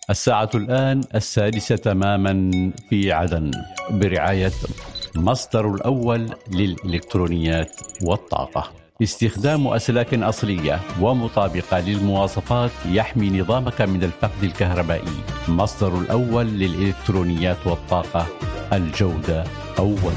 الساعة الآن 6:00 تماما في عدن برعاية مصدر الأول للإلكترونيات والطاقة. استخدام أسلاك أصلية ومطابقة للمواصفات يحمي نظامك من الفقد الكهربائي. مصدر الأول للإلكترونيات والطاقة، الجودة أولا.